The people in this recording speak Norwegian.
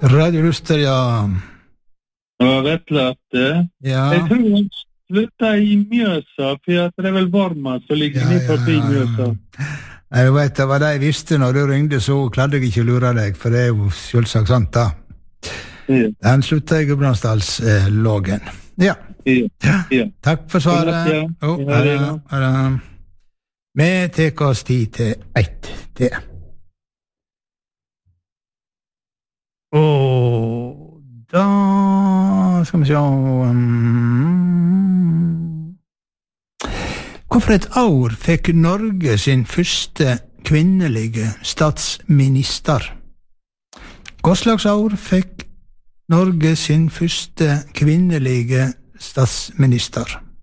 Radio Luster, ja. Ja, Vetle at Ja. jeg tror han slutta I Mjøsa, for at det vel varmest så ligger ni forbi Mjøsa. Jeg vet, det var det jeg visste når du ringde, så klarte jeg ikke å lure deg, for det jo selvsagt sant da. Ja. Den slutta I Gudbrandsdalslågen. Ja. Ja. Takk for svaret. Ja. Ha det. Vi tar oss tid til 1 til. Og da skal vi se Hvorfor et år fikk Norge sin første kvinnelige statsminister? Hva slags år fikk Norge sin første kvinnelige statsminister?